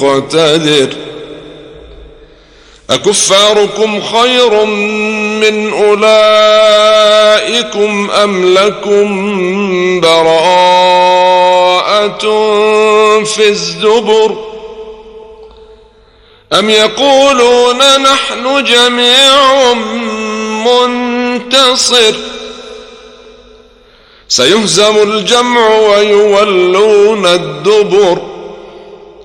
مقتدر أكفاركم خير من أولئكم أم لكم براءة في الزبر أم يقولون نحن جميع منتصر سيهزم الجمع ويولون الدبر